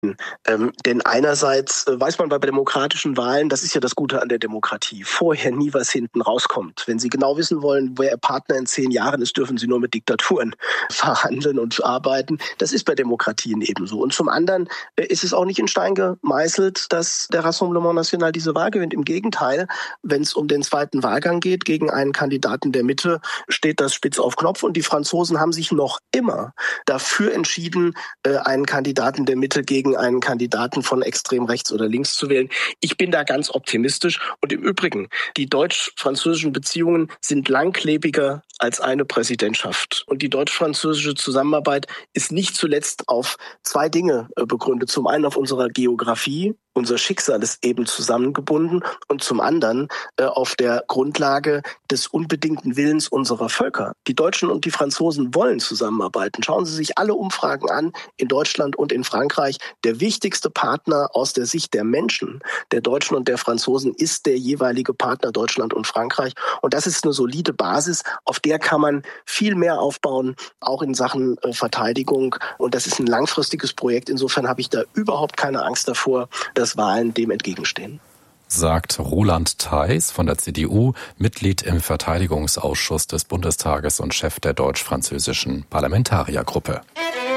Denn einerseits weiß man bei demokratischen Wahlen, das ist ja das Gute an der Demokratie, vorher nie was hinten rauskommt. Wenn Sie genau wissen wollen, wer Ihr Partner in 10 Jahren ist, dürfen Sie nur mit Diktaturen verhandeln und arbeiten. Das ist bei Demokratien ebenso. Und zum anderen ist es auch nicht in Stein gemeißelt, dass der Rassemblement National diese Wahl gewinnt. Im Gegenteil, wenn es um den zweiten Wahlgang geht, gegen einen Kandidaten der Mitte, steht das spitz auf Knopf. Und die Franzosen haben sich noch immer dafür entschieden, einen Kandidaten der Mitte gegen einen Kandidaten von extrem rechts oder links zu wählen. Ich bin da ganz optimistisch. Und im Übrigen, die deutsch-französischen Beziehungen sind langlebiger als eine Präsidentschaft. Und die deutsch-französische Zusammenarbeit ist nicht zuletzt auf 2 Dinge begründet. Zum einen auf unserer Geografie. Unser Schicksal ist eben zusammengebunden und zum anderen auf der Grundlage des unbedingten Willens unserer Völker. Die Deutschen und die Franzosen wollen zusammenarbeiten. Schauen Sie sich alle Umfragen an, in Deutschland und in Frankreich. Der wichtigste Partner aus der Sicht der Menschen, der Deutschen und der Franzosen, ist der jeweilige Partner Deutschland und Frankreich. Und das ist eine solide Basis, auf der kann man viel mehr aufbauen, auch in Sachen Verteidigung. Und das ist ein langfristiges Projekt. Insofern habe ich da überhaupt keine Angst davor, dass Wahlen dem entgegenstehen. Sagt Roland Theis von der CDU, Mitglied im Verteidigungsausschuss des Bundestages und Chef der deutsch-französischen Parlamentariergruppe.